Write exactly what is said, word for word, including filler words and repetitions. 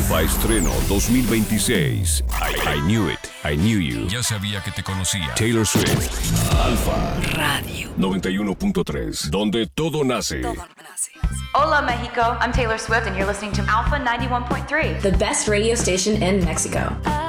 Alfa Estreno dos mil veintiséis. I, I Knew It, I Knew You. Ya sabía que te conocía. Taylor Swift. Alfa Radio noventa y uno punto tres, donde todo nace. Todo nace. Hola, Mexico. I'm Taylor Swift, and you're listening to Alpha ninety-one point three. The best radio station in Mexico.